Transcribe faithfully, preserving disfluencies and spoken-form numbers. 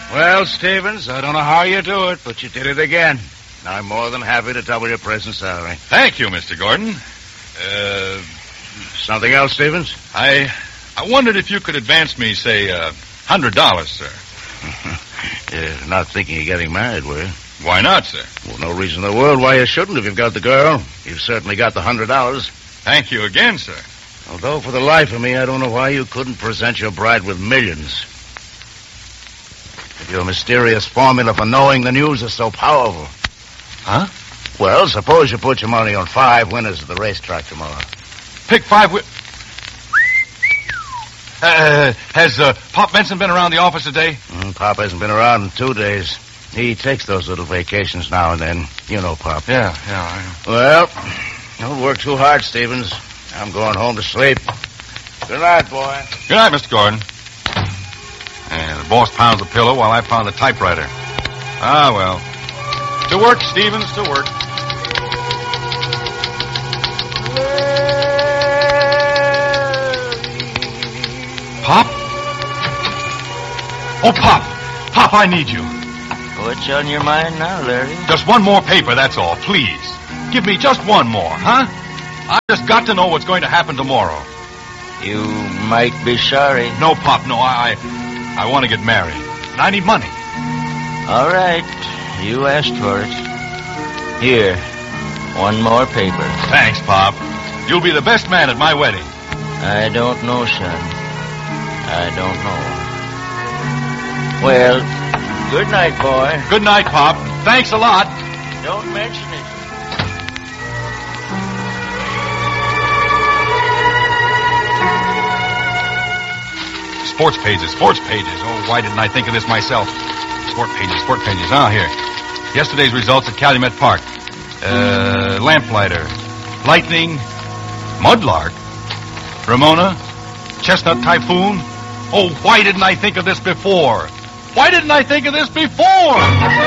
Well, Stevens, I don't know how you do it, but you did it again. I'm more than happy to double your present salary. Thank you, Mister Gordon. Uh, Something else, Stevens? I I wondered if you could advance me, say, a uh, hundred dollars, sir. You're not thinking of getting married, were you? Why not, sir? Well, no reason in the world why you shouldn't if you've got the girl. You've certainly got the hundred dollars. Thank you again, sir. Although, for the life of me, I don't know why you couldn't present your bride with millions. If your mysterious formula for knowing the news is so powerful. Huh? Well, suppose you put your money on five winners at the racetrack tomorrow. Pick five wi- Uh, has uh, Pop Benson been around the office today? Mm, Pop hasn't been around in two days. He takes those little vacations now and then. You know Pop. Yeah, yeah, I know. Well, don't work too hard, Stevens. I'm going home to sleep. Good night, boy. Good night, Mister Gordon. And the boss pounds the pillow while I pound the typewriter. Ah, well. To work, Stevens, to work. Pop? Oh, Pop. Pop, I need you. What's on your mind now, Larry? Just one more paper, that's all, please. Give me just one more, huh? I just got to know what's going to happen tomorrow. You might be sorry. No, Pop, no, I I, I want to get married. And I need money. All right. You asked for it. Here, one more paper. Thanks, Pop. You'll be the best man at my wedding. I don't know, son. I don't know. Well, good night, boy. Good night, Pop. Thanks a lot. Don't mention it. Sports pages, sports pages. Oh, why didn't I think of this myself? Sport pages, sport pages. Ah, here. Yesterday's results at Calumet Park. Uh, Lamplighter. Lightning. Mudlark. Ramona. Chestnut Typhoon. Oh, why didn't I think of this before? Why didn't I think of this before?